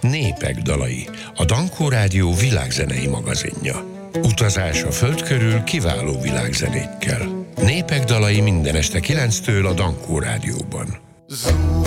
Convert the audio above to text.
Népek dalai, a Dankó Rádió világzenei magazinja. Utazás a föld körül kiváló világzenékkel. Népek dalai minden este 9-től a Dankó Rádióban.